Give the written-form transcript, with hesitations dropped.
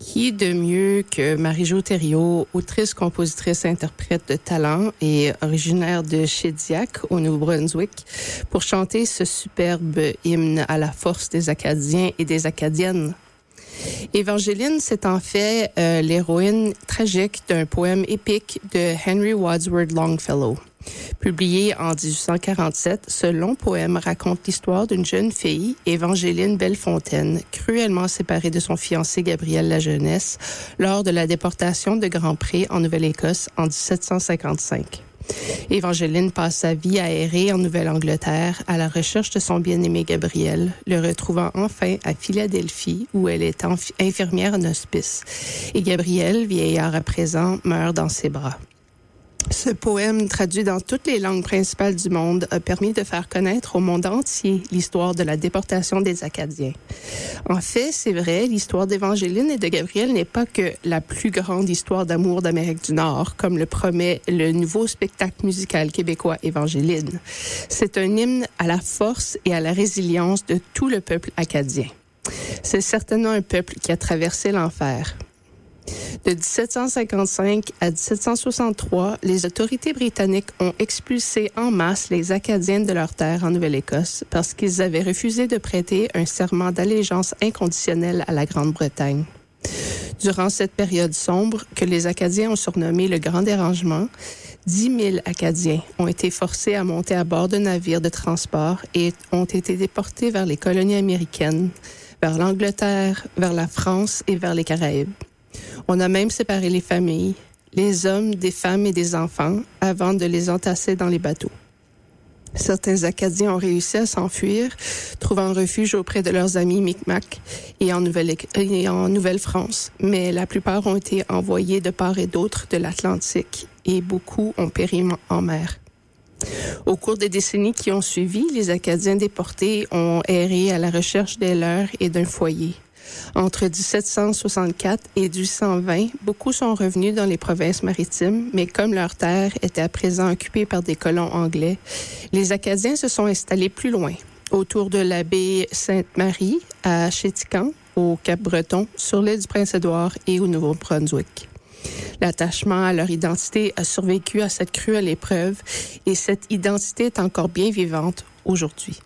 Qui de mieux que Marie-Jo Thériault, autrice, compositrice, interprète de talent et originaire de Shediac, au Nouveau-Brunswick, pour chanter ce superbe hymne à la force des Acadiens et des Acadiennes. Évangeline, c'est en fait l'héroïne tragique d'un poème épique de Henry Wadsworth Longfellow. Publié en 1847, ce long poème raconte l'histoire d'une jeune fille, Évangeline Bellefontaine, cruellement séparée de son fiancé Gabriel Lajeunesse lors de la déportation de Grand-Pré en Nouvelle-Écosse en 1755. Évangeline passe sa vie à errer en Nouvelle-Angleterre à la recherche de son bien-aimé Gabriel, le retrouvant enfin à Philadelphie où elle est infirmière en hospice. Et Gabriel, vieillard à présent, meurt dans ses bras. Ce poème, traduit dans toutes les langues principales du monde, a permis de faire connaître au monde entier l'histoire de la déportation des Acadiens. En fait, c'est vrai, l'histoire d'Évangeline et de Gabriel n'est pas que la plus grande histoire d'amour d'Amérique du Nord, comme le promet le nouveau spectacle musical québécois Évangeline. C'est un hymne à la force et à la résilience de tout le peuple acadien. C'est certainement un peuple qui a traversé l'enfer. De 1755 à 1763, les autorités britanniques ont expulsé en masse les Acadiens de leurs terres en Nouvelle-Écosse parce qu'ils avaient refusé de prêter un serment d'allégeance inconditionnelle à la Grande-Bretagne. Durant cette période sombre, que les Acadiens ont surnommé le Grand Dérangement, 10 000 Acadiens ont été forcés à monter à bord de navires de transport et ont été déportés vers les colonies américaines, vers l'Angleterre, vers la France et vers les Caraïbes. On a même séparé les familles, les hommes des femmes et des enfants, avant de les entasser dans les bateaux. Certains Acadiens ont réussi à s'enfuir, trouvant refuge auprès de leurs amis Micmac et en Nouvelle-France, mais la plupart ont été envoyés de part et d'autre de l'Atlantique et beaucoup ont péri en mer. Au cours des décennies qui ont suivi, les Acadiens déportés ont erré à la recherche des leurs et d'un foyer. Entre 1764 et 1820, beaucoup sont revenus dans les provinces maritimes, mais comme leurs terres étaient à présent occupées par des colons anglais, les Acadiens se sont installés plus loin, autour de la baie Sainte-Marie, à Chéticamp, au Cap-Breton, sur l'île du Prince-Édouard et au Nouveau-Brunswick. L'attachement à leur identité a survécu à cette cruelle épreuve et cette identité est encore bien vivante aujourd'hui.